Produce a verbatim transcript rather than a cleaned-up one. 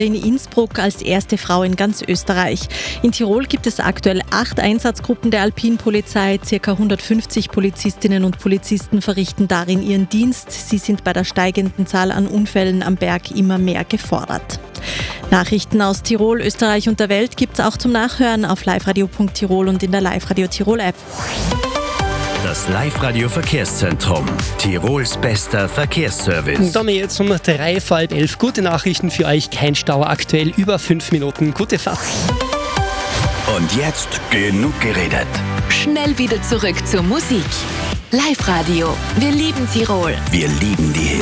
In Innsbruck als erste Frau in ganz Österreich. In Tirol gibt es aktuell acht Einsatzgruppen der Alpinpolizei. Circa hundertfünfzig Polizistinnen und Polizisten verrichten darin ihren Dienst. Sie sind bei der steigenden Zahl an Unfällen am Berg immer mehr gefordert. Nachrichten aus Tirol, Österreich und der Welt gibt es auch zum Nachhören auf liveradio punkt tirol und in der Live-Radio Tirol App. Das Live-Radio Verkehrszentrum. Tirols bester Verkehrsservice. Damit jetzt um drei vor halb elf. Gute Nachrichten für euch. Kein Stau aktuell. Über fünf Minuten. Gute Fahrt. Und jetzt genug geredet. Schnell wieder zurück zur Musik. Live-Radio. Wir lieben Tirol. Wir lieben die Hits.